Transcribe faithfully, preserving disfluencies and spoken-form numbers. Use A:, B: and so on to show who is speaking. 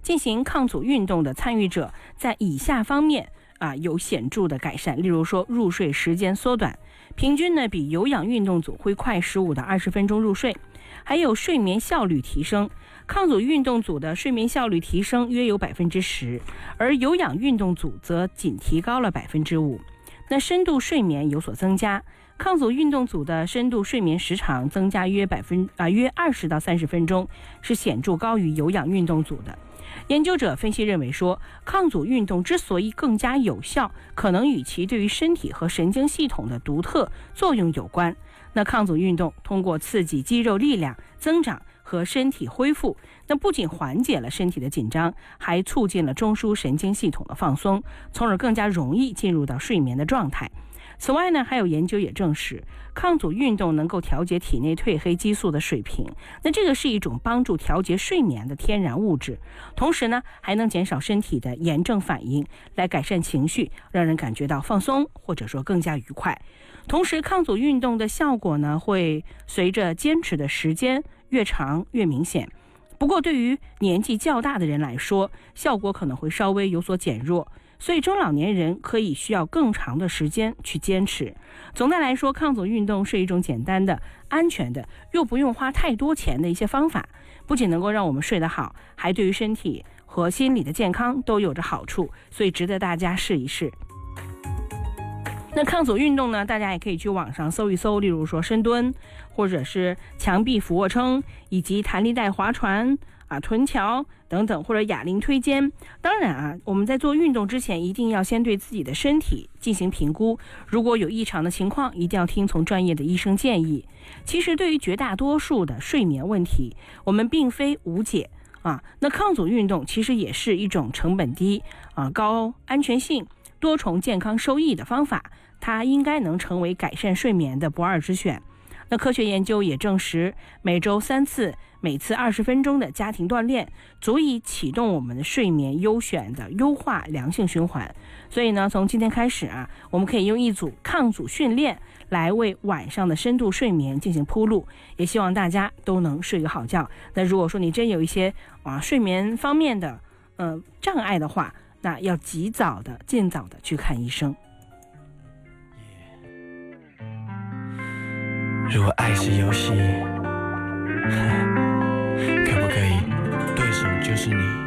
A: 进行抗阻运动的参与者在以下方面啊有显著的改善，例如说入睡时间缩短，平均呢比有氧运动组会快十五到二十分钟入睡，还有睡眠效率提升。抗阻运动组的睡眠效率提升约有百分之十，而有氧运动组则仅提高了百分之五。那深度睡眠有所增加，抗阻运动组的深度睡眠时长增加约百分啊约二十到三十分钟，是显著高于有氧运动组的。研究者分析认为说，抗阻运动之所以更加有效，可能与其对于身体和神经系统的独特作用有关。那抗阻运动通过刺激肌肉力量增长和身体恢复，那不仅缓解了身体的紧张，还促进了中枢神经系统的放松，从而更加容易进入到睡眠的状态。此外呢，还有研究也证实，抗阻运动能够调节体内褪黑激素的水平，那这个是一种帮助调节睡眠的天然物质，同时呢，还能减少身体的炎症反应，来改善情绪，让人感觉到放松，或者说更加愉快。同时，抗阻运动的效果呢，会随着坚持的时间越长越明显。不过，对于年纪较大的人来说，效果可能会稍微有所减弱。所以中老年人可以需要更长的时间去坚持。总的来说，抗阻运动是一种简单的、安全的，又不用花太多钱的一些方法，不仅能够让我们睡得好，还对于身体和心理的健康都有着好处，所以值得大家试一试。那抗阻运动呢，大家也可以去网上搜一搜，例如说深蹲，或者是墙壁俯卧撑，以及弹力带划船啊、臀桥等等，或者哑铃推肩。当然啊，我们在做运动之前，一定要先对自己的身体进行评估，如果有异常的情况，一定要听从专业的医生建议。其实对于绝大多数的睡眠问题，我们并非无解啊。那抗阻运动其实也是一种成本低啊、高安全性、多重健康收益的方法，它应该能成为改善睡眠的不二之选。那科学研究也证实，每周三次，每次二十分钟的家庭锻炼，足以启动我们的睡眠优选的优化良性循环。所以呢，从今天开始啊，我们可以用一组抗阻训练来为晚上的深度睡眠进行铺路，也希望大家都能睡个好觉。那如果说你真有一些啊睡眠方面的呃障碍的话，那要及早的、尽早的去看医生。
B: 如果爱是游戏，可不可以对手就是你？